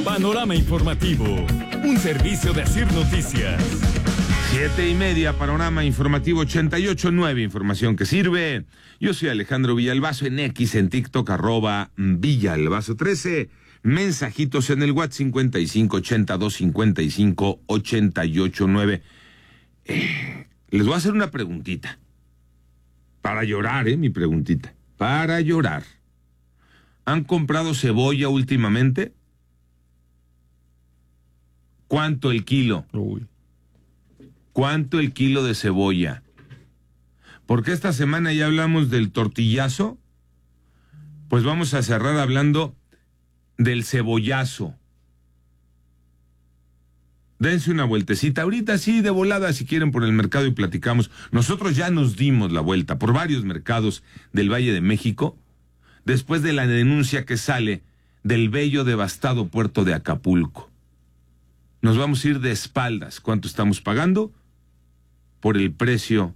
Panorama Informativo, un servicio de Asir Noticias. 7:30, Panorama Informativo 88.9, información que sirve. Yo soy Alejandro Villalbazo, en X, en TikTok, @Villalbazo13. Mensajitos en el WhatsApp 5582558889. Les voy a hacer una preguntita. Para llorar, mi preguntita. Para llorar. ¿Han comprado cebolla últimamente? ¿Cuánto el kilo? Uy. ¿Cuánto el kilo de cebolla? Porque esta semana ya hablamos del tortillazo, pues vamos a cerrar hablando del cebollazo. Dense una vueltecita, ahorita sí, de volada, si quieren, por el mercado y platicamos. Nosotros ya nos dimos la vuelta por varios mercados del Valle de México, después de la denuncia que sale del bello, devastado puerto de Acapulco. Nos vamos a ir de espaldas. ¿Cuánto estamos pagando por el precio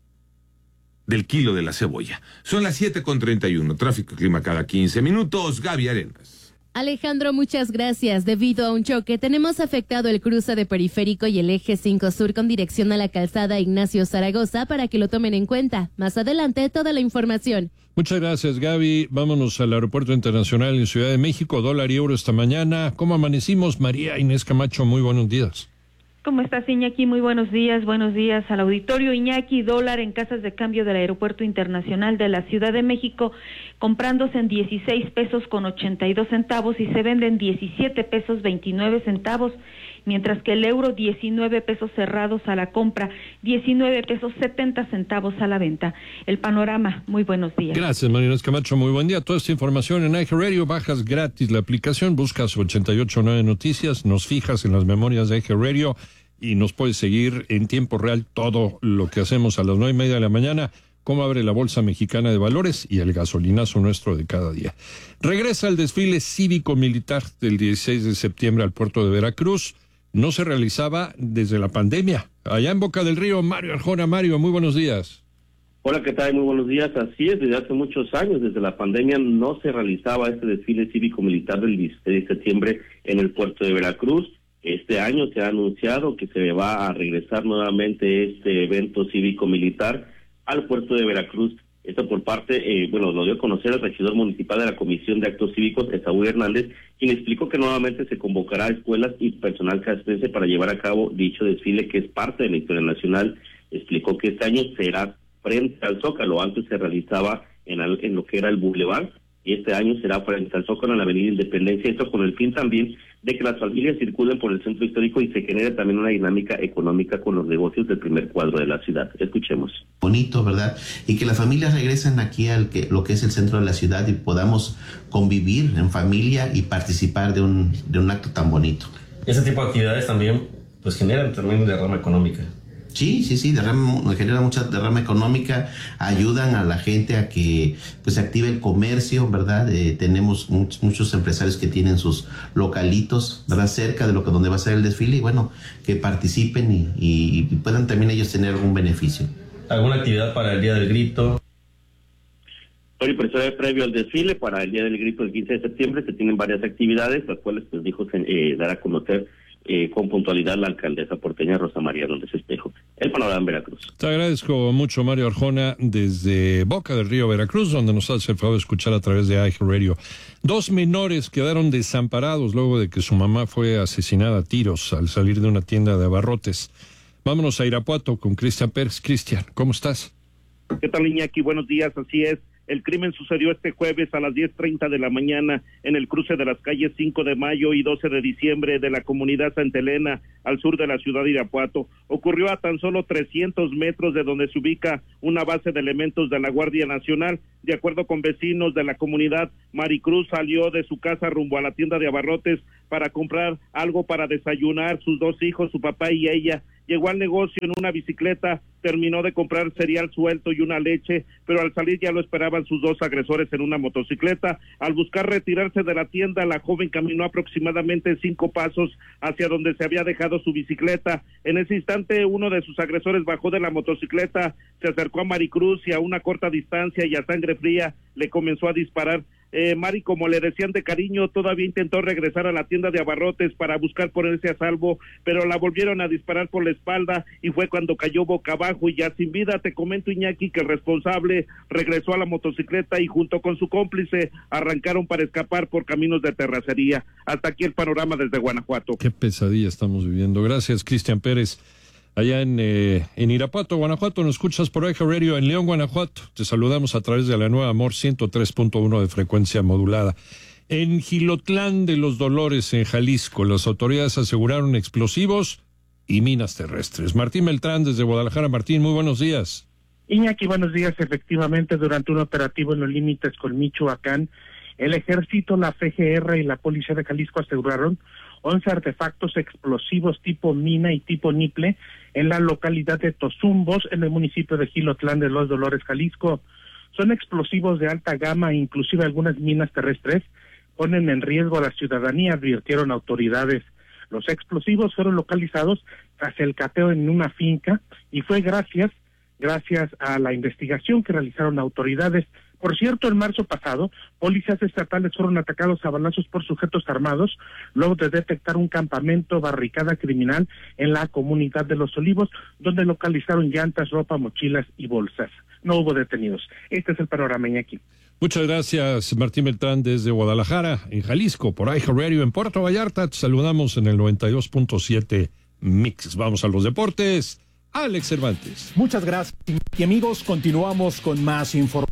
del kilo de la cebolla? Son las 7:31. Tráfico y clima cada 15 minutos. Gaby Arenas. Alejandro, muchas gracias. Debido a un choque, tenemos afectado el cruce de Periférico y el eje 5 Sur con dirección a la calzada Ignacio Zaragoza para que lo tomen en cuenta. Más adelante, toda la información. Muchas gracias, Gaby. Vámonos al Aeropuerto Internacional en Ciudad de México. Dólar y euro esta mañana. ¿Cómo amanecimos? María Inés Camacho, muy buenos días. ¿Cómo estás, Iñaki? Muy buenos días al auditorio. Iñaki, dólar en casas de cambio del Aeropuerto Internacional de la Ciudad de México, comprándose en 16 pesos con 82 centavos y se vende en 17 pesos 29 centavos, mientras que el euro 19 pesos cerrados a la compra, 19 pesos 70 centavos a la venta. El panorama, muy buenos días. Gracias, María Inés Camacho, muy buen día. Toda esta información en iHeartRadio, bajas gratis la aplicación, buscas 88.9 Noticias, nos fijas en las memorias de iHeartRadio y nos puedes seguir en tiempo real todo lo que hacemos a las 9:30 de la mañana, cómo abre la Bolsa Mexicana de Valores y el gasolinazo nuestro de cada día. Regresa el desfile cívico-militar del 16 de septiembre al puerto de Veracruz. No se realizaba desde la pandemia. Allá en Boca del Río, Mario Arjona. Mario, muy buenos días. Hola, ¿qué tal? Muy buenos días. Así es, desde hace muchos años, desde la pandemia, no se realizaba este desfile cívico-militar del 16 de septiembre en el puerto de Veracruz. Este año se ha anunciado que se va a regresar nuevamente este evento cívico-militar al puerto de Veracruz. Esto por parte, lo dio a conocer el regidor municipal de la Comisión de Actos Cívicos, Esaú Hernández, quien explicó que nuevamente se convocará a escuelas y personal castrense para llevar a cabo dicho desfile, que es parte de la historia nacional. Explicó que este año será frente al Zócalo, antes se realizaba en lo que era el Boulevard, y este año será frente al Zócalo en la Avenida Independencia, esto con el fin también de que las familias circulen por el centro histórico y se genere también una dinámica económica con los negocios del primer cuadro de la ciudad. Escuchemos. Bonito, ¿verdad? Y que las familias regresen aquí lo que es el centro de la ciudad y podamos convivir en familia y participar de un acto tan bonito. Ese tipo de actividades también pues generan también derrama económica. Sí, genera mucha derrama económica, ayudan a la gente a que pues active el comercio, ¿verdad? Tenemos muchos empresarios que tienen sus localitos, ¿verdad? Cerca de donde va a ser el desfile, y bueno, que participen y puedan también ellos tener algún beneficio. ¿Alguna actividad para el Día del Grito? Previo al desfile, para el Día del Grito del 15 de septiembre, se tienen varias actividades, las cuales pues dijo dar a conocer con puntualidad la alcaldesa porteña Rosa María Hernández Espejo. El panorama en Veracruz. Te agradezco mucho, Mario Arjona, desde Boca del Río, Veracruz, donde nos hace el favor de escuchar a través de iHeartRadio. 2 menores quedaron desamparados luego de que su mamá fue asesinada a tiros al salir de una tienda de abarrotes. Vámonos a Irapuato con Cristian Pérez. Cristian, ¿cómo estás? ¿Qué tal, Iñaki? Buenos días, así es. El crimen sucedió este jueves a las 10:30 de la mañana en el cruce de las calles 5 de Mayo y 12 de diciembre de la comunidad Santa Elena, al sur de la ciudad de Irapuato. Ocurrió a tan solo 300 metros de donde se ubica una base de elementos de la Guardia Nacional. De acuerdo con vecinos de la comunidad, Maricruz salió de su casa rumbo a la tienda de abarrotes para comprar algo para desayunar, sus 2 hijos, su papá y ella. Llegó al negocio en una bicicleta, terminó de comprar cereal suelto y una leche, pero al salir ya lo esperaban sus 2 agresores en una motocicleta. Al buscar retirarse de la tienda, la joven caminó aproximadamente 5 pasos hacia donde se había dejado su bicicleta. En ese instante, uno de sus agresores bajó de la motocicleta, se acercó a Maricruz y a una corta distancia y a sangre fría le comenzó a disparar. Mari, como le decían de cariño, todavía intentó regresar a la tienda de abarrotes para buscar ponerse a salvo, pero la volvieron a disparar por la espalda y fue cuando cayó boca abajo y ya sin vida. Te comento, Iñaki, que el responsable regresó a la motocicleta y junto con su cómplice arrancaron para escapar por caminos de terracería. Hasta aquí el panorama desde Guanajuato. Qué pesadilla estamos viviendo. Gracias, Cristian Pérez. Allá en Irapuato, Guanajuato, nos escuchas por Eje Radio en León, Guanajuato. Te saludamos a través de la nueva Amor 103.1 de frecuencia modulada. En Jilotlán de los Dolores, en Jalisco, las autoridades aseguraron explosivos y minas terrestres. Martín Beltrán, desde Guadalajara. Martín, muy buenos días. Iñaki, buenos días. Efectivamente, durante un operativo en los límites con Michoacán, el Ejército, la FGR y la Policía de Jalisco aseguraron 11 artefactos explosivos tipo mina y tipo niple en la localidad de Tozumbos, en el municipio de Jilotlán de los Dolores, Jalisco. Son explosivos de alta gama, inclusive algunas minas terrestres ponen en riesgo a la ciudadanía, advirtieron autoridades. Los explosivos fueron localizados tras el cateo en una finca y fue gracias a la investigación que realizaron autoridades. Por cierto, en marzo pasado, policías estatales fueron atacados a balazos por sujetos armados luego de detectar un campamento barricada criminal en la comunidad de Los Olivos, donde localizaron llantas, ropa, mochilas y bolsas. No hubo detenidos. Este es el panorama, Iñaki. Muchas gracias, Martín Beltrán, desde Guadalajara, en Jalisco, por Eje Radio en Puerto Vallarta. Te saludamos en el 92.7 Mix. Vamos a los deportes. Alex Cervantes. Muchas gracias, y amigos, continuamos con más información.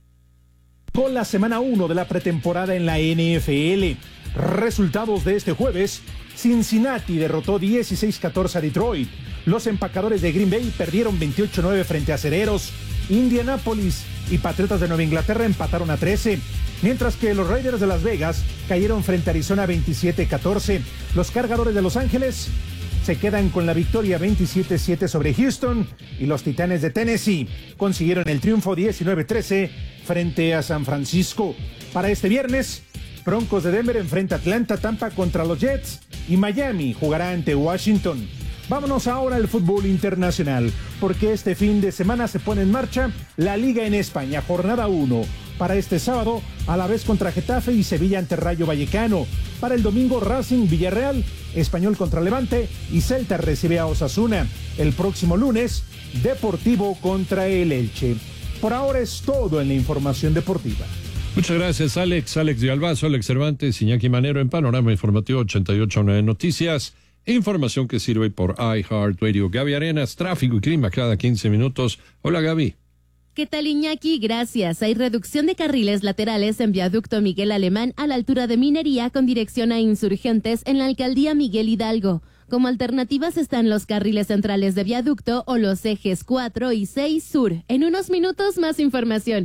Con la semana 1 de la pretemporada en la NFL. Resultados de este jueves: Cincinnati derrotó 16-14 a Detroit. Los empacadores de Green Bay perdieron 28-9 frente a Acereros. Indianapolis y Patriotas de Nueva Inglaterra empataron a 13, mientras que los Raiders de Las Vegas cayeron frente a Arizona 27-14. Los Cargadores de Los Ángeles se quedan con la victoria 27-7 sobre Houston, y los Titanes de Tennessee consiguieron el triunfo 19-13 frente a San Francisco. Para este viernes, Broncos de Denver enfrenta a Atlanta, Tampa contra los Jets y Miami jugará ante Washington. Vámonos ahora al fútbol internacional, porque este fin de semana se pone en marcha la Liga en España, jornada 1. Para este sábado, Alavés contra Getafe y Sevilla ante Rayo Vallecano. Para el domingo, Racing, Villarreal, Español contra Levante y Celta recibe a Osasuna. El próximo lunes, Deportivo contra el Elche. Por ahora es todo en la información deportiva. Muchas gracias, Alex de Albazo, Alex Cervantes, Iñaki Manero en Panorama Informativo 88.9 Noticias. Información que sirve por iHeartRadio. Gaby Arenas, tráfico y clima cada 15 minutos. Hola, Gaby. ¿Qué tal, Iñaki? Gracias. Hay reducción de carriles laterales en viaducto Miguel Alemán a la altura de Minería con dirección a Insurgentes en la alcaldía Miguel Hidalgo. Como alternativas están los carriles centrales de viaducto o los ejes 4 y 6 sur. En unos minutos más información.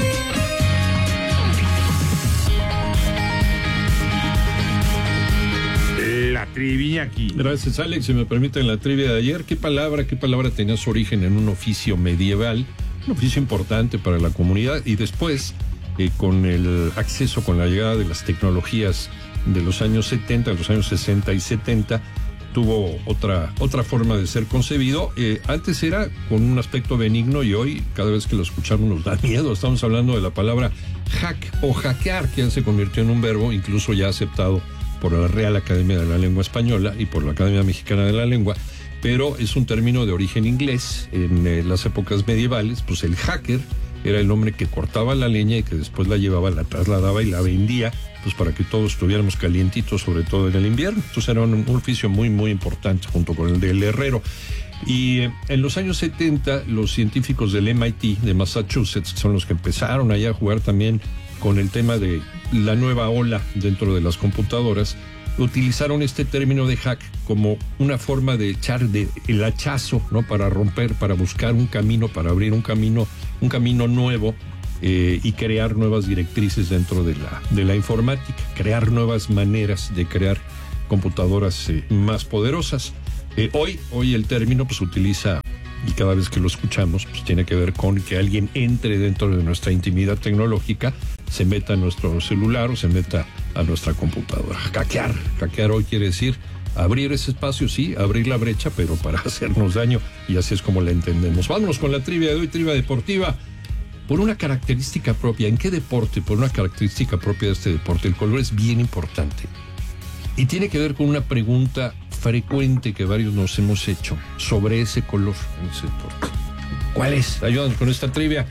La trivia aquí. Gracias, Alex. Si me permiten la trivia de ayer, ¿qué palabra tenía su origen en un oficio medieval? Un oficio importante para la comunidad, y después, con el acceso, con la llegada de las tecnologías de los años 70, de los años 60 y 70, tuvo otra forma de ser concebido. Antes era con un aspecto benigno y hoy, cada vez que lo escuchamos, nos da miedo. Estamos hablando de la palabra hack o hackear, que ya se convirtió en un verbo, incluso ya aceptado por la Real Academia de la Lengua Española y por la Academia Mexicana de la Lengua, pero es un término de origen inglés. En las épocas medievales, pues el hacker era el hombre que cortaba la leña y que después la llevaba, la trasladaba y la vendía, pues para que todos estuviéramos calientitos, sobre todo en el invierno. Entonces era un oficio muy, muy importante junto con el del herrero. Y en los años 70, los científicos del MIT de Massachusetts, que son los que empezaron allá a jugar también con el tema de la nueva ola dentro de las computadoras, utilizaron este término de hack como una forma de echar el hachazo, ¿no? Para romper, para buscar un camino, para abrir un camino nuevo, y crear nuevas directrices dentro de la informática, crear nuevas maneras de crear computadoras más poderosas. Hoy el término pues utiliza, y cada vez que lo escuchamos, pues tiene que ver con que alguien entre dentro de nuestra intimidad tecnológica, se meta a nuestro celular o se meta a nuestra computadora. Hackear hoy quiere decir abrir ese espacio, sí, abrir la brecha, pero para hacernos daño, y así es como la entendemos. Vámonos con la trivia de hoy, trivia deportiva. por una característica propia. ¿En qué deporte? Por una característica propia de este deporte. El color es bien importante. Y tiene que ver con una pregunta frecuente que varios nos hemos hecho sobre ese color en ese deporte. ¿Cuál es? Ayúdanos con esta trivia.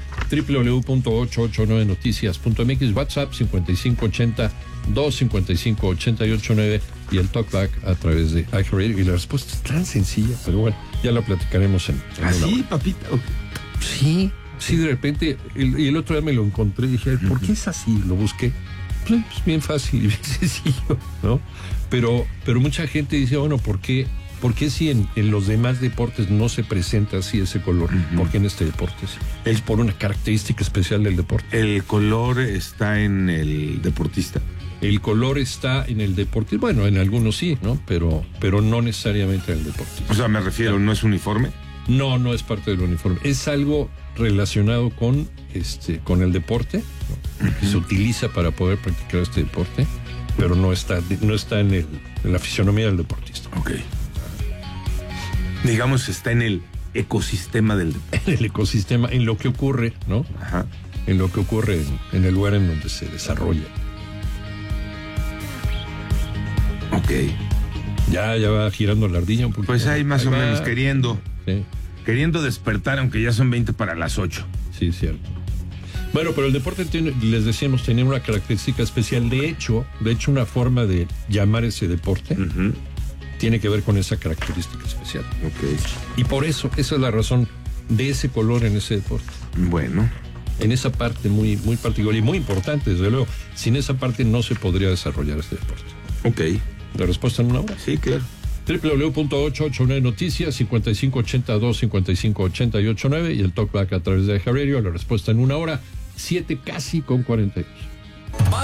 www.889noticias.mx, WhatsApp 5580-255-889 y el talkback a través de iHeartRadio. Y la respuesta es tan sencilla, pero bueno, ya la platicaremos en ¿Así, papita? Sí, de repente, y el otro día me lo encontré y dije, ¿por qué es así? Lo busqué. Pues bien fácil y bien sencillo, ¿no? Pero mucha gente dice, bueno, ¿por qué si en los demás deportes no se presenta así ese color? ¿Por qué en este deporte sí? Es por una característica especial del deporte. ¿El color está en el deportista? El color está en el deportista. Bueno, en algunos sí, ¿no? Pero no necesariamente en el deportista. O sea, me refiero, ¿no es uniforme? No es parte del uniforme. Es algo relacionado con el deporte, ¿no? Que se utiliza para poder practicar este deporte, pero no está en la fisionomía del deportista. Ok. Digamos, está en el ecosistema del deporte. En el ecosistema, en lo que ocurre, ¿no? Ajá. En lo que ocurre en el lugar en donde se desarrolla. Ok. Ya va girando la ardilla un poquito. Pues ahí más o menos queriendo. Sí. Queriendo despertar, aunque ya son 20 para las 8. Sí, cierto. Bueno, pero el deporte les decíamos, tenía una característica especial. De hecho, una forma de llamar ese deporte tiene que ver con esa característica especial. Ok. Y por eso, esa es la razón de ese color en ese deporte. Bueno. En esa parte muy, muy particular y muy importante, desde luego. Sin esa parte no se podría desarrollar este deporte. Ok. ¿La respuesta en una hora? Sí, claro. www.889noticias 5580-255-889 y el talkback a través de iHeartRadio. La respuesta en una hora, 7 casi con 42.